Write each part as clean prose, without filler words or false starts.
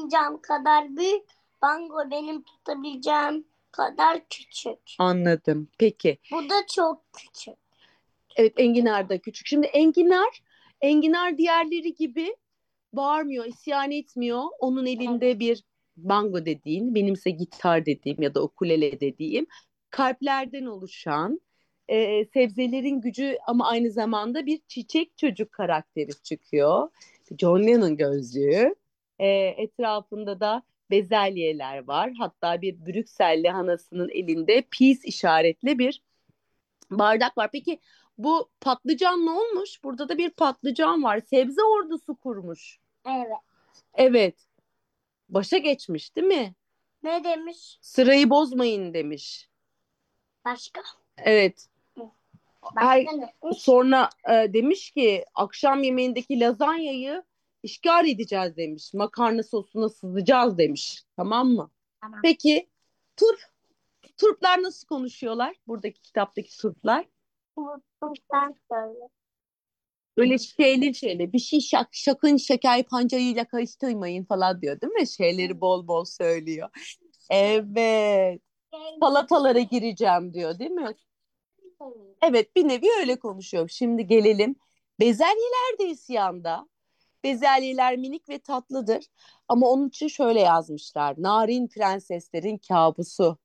fincan kadar büyük. Bango benim tutabileceğim kadar küçük. Anladım. Peki. Bu da çok küçük. Evet, enginar da küçük. Şimdi enginar diğerleri gibi bağırmıyor, isyan etmiyor. Onun elinde bir bango dediğin, benimse gitar dediğim ya da ukulele dediğim kalplerden oluşan sebzelerin gücü ama aynı zamanda bir çiçek çocuk karakteri çıkıyor. John Lennon gözlüğü. Etrafında da bezelyeler var. Hatta bir Brükselli hanasının elinde peace işaretli bir bardak var. Peki bu patlıcan ne olmuş? Burada da bir patlıcan var. Sebze ordusu kurmuş. Evet. Evet. Başa geçmiş, değil mi? Ne demiş? Sırayı bozmayın demiş. Başka? Evet. Her, Başka ne demiş? sonra demiş ki akşam yemeğindeki lazanyayı işgal edeceğiz demiş. Makarna sosuna sızacağız demiş. Tamam mı? Tamam. Peki turplar nasıl konuşuyorlar? Buradaki kitaptaki turplar. Unuttum, sen söyle. Böyle şeyli bir şey şakın şeker pancayıyla karıştırmayın falan diyor, değil mi? Şeyleri bol bol söylüyor. Evet. Salatalara gireceğim diyor, değil mi? Evet, bir nevi öyle konuşuyor. Şimdi gelelim. Bezelyeler de isyanda. Bezelyeler minik ve tatlıdır. Ama onun için şöyle yazmışlar. Narin prenseslerin kabusu.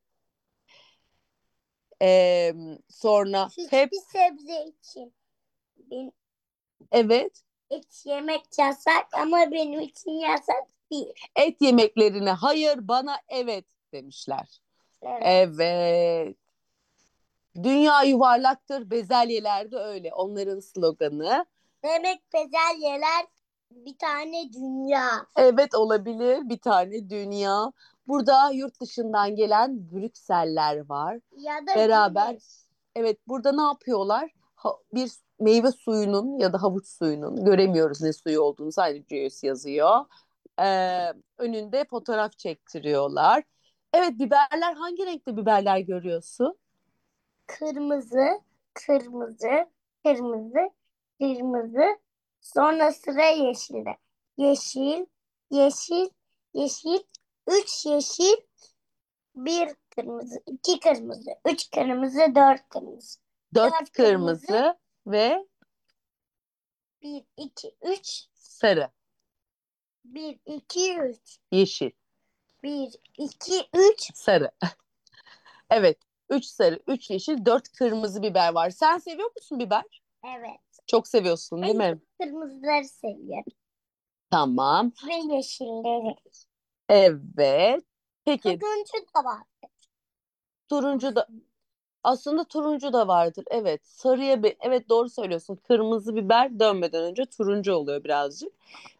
Ee, sonra hep Hiçbir sebze için. Benim evet et yemek yasak ama benim için yasak değil. et yemeklerine hayır bana evet demişler. Evet. Evet. Dünya yuvarlaktır, bezelyeler de öyle. Onların sloganı. Demek bezelyeler bir tane dünya. Evet olabilir bir tane dünya. Burada yurt dışından gelen Brükseller var. Ya da Beraber. güneş. Evet burada ne yapıyorlar? Bir meyve suyunun ya da havuç suyunun göremiyoruz ne suyu olduğunu sadece juice yazıyor. Önünde fotoğraf çektiriyorlar. Evet biberler hangi renkte biberler görüyorsun? Kırmızı, kırmızı, kırmızı, kırmızı. Sonra sıra yeşilde. Yeşil, yeşil, yeşil. Üç yeşil, bir kırmızı, iki kırmızı, üç kırmızı, dört kırmızı. Dört Dört kırmızı, kırmızı ve bir, iki, üç. sarı, Bir, iki, üç. yeşil, Bir, iki, üç. sarı. Evet. Üç sarı, üç yeşil, dört kırmızı biber var. Sen seviyor musun biber? Evet. Çok seviyorsun, değil En mi? çok kırmızıları seviyorum. Tamam. Ve yeşilleri. Evet. Peki Turuncu da var. turuncu da aslında turuncu da vardır. Evet. Evet doğru söylüyorsun. Kırmızı biber dönmeden önce turuncu oluyor birazcık.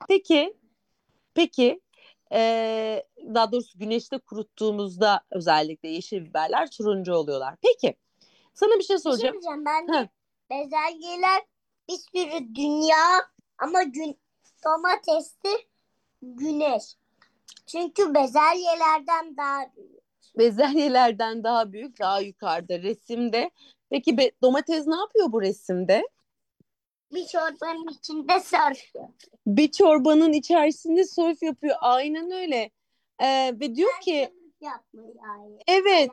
Peki daha doğrusu güneşte kuruttuğumuzda özellikle yeşil biberler turuncu oluyorlar. Peki sana bir şey Bir şey soracağım. diyeceğim. Bence Heh, bezelyeler bir sürü dünya ama domatesli güneş. Çünkü bezelyelerden daha büyük. bezelyelerden daha büyük, daha yukarıda resimde. Peki domates ne yapıyor bu resimde? Bir çorbanın içinde sarıyor. Bir çorbanın içerisinde sörf yapıyor. Aynen öyle. Ve diyor ki Yapmıyor yani. evet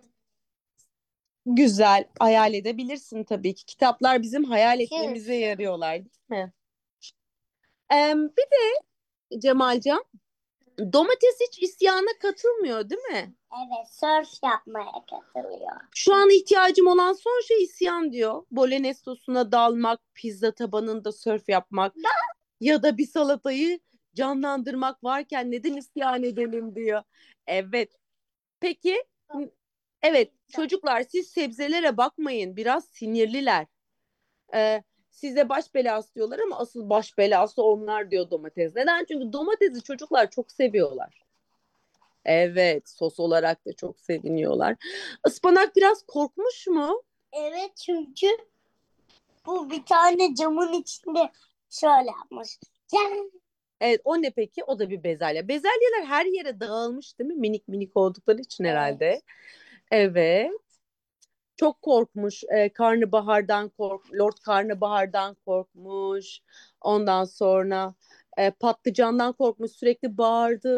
güzel hayal edebilirsin tabii ki. Kitaplar bizim hayal etmemize yarıyorlar değil mi? Bir de Cemalcan domates hiç isyana katılmıyor değil mi? Evet, surf yapmaya katılıyor. Şu an ihtiyacım olan son şey isyan diyor. Bolognese sosuna dalmak, pizza tabanında sörf yapmak ya da bir salatayı canlandırmak varken neden isyan edelim diyor. Evet. Peki, evet çocuklar siz sebzelere bakmayın. Biraz sinirliler. Size baş belası diyorlar ama asıl baş belası onlar diyor domates. Neden? Çünkü domatesi çocuklar çok seviyorlar. Evet, sos olarak da çok seviniyorlar. Ispanak biraz korkmuş mu? Evet, çünkü bu bir tane camın içinde şöyle yapmış. Evet, o ne peki? O da bir bezelye. Bezelyeler her yere dağılmış değil mi? Minik minik oldukları için herhalde. Evet. Evet. Çok korkmuş. Lord Karnabahar'dan korkmuş. Ondan sonra patlıcandan korkmuş. Sürekli bağırdı.